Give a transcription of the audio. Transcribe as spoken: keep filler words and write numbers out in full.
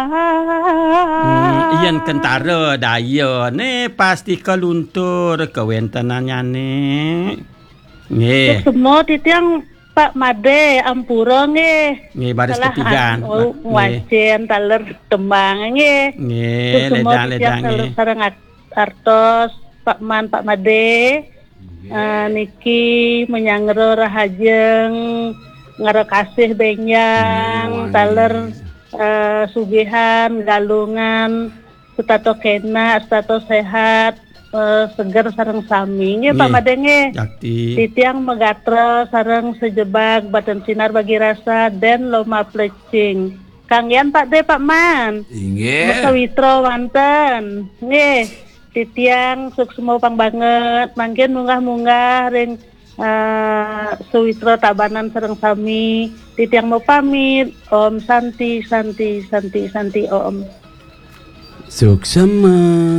Hmm, iyan kentara daya ne pasti keluntur kewentenannya ne. Nggih. Semua titiang Pak Made Ampura nggih. Nggih baris Salah ketigaan. oh, Nggih. wajen taler Demang nggih. Nggih, Semua ledang-ledang titiang nggih. taler sareng artos Pak Man Pak Made. Uh, niki menyangro rahajeng ngaro kasih benyang taler uh, sugihan galungan setato kena setato sehat uh, seger sareng sami nggih Pak Made nggih. Jakti. Titiang megatra sareng sejebak badan sinar bagi rasa dan loma plecing. Kang Yan Pak De Pak Man. Inggih. Sawitro wanten. Nggih. Titiang suksmo pang banget mangkin munggah-munggah ring uh, Sawitro tabanan sareng sami. Titiang mau pamit. Om Santi Santi Santi Santi Om. Suksema.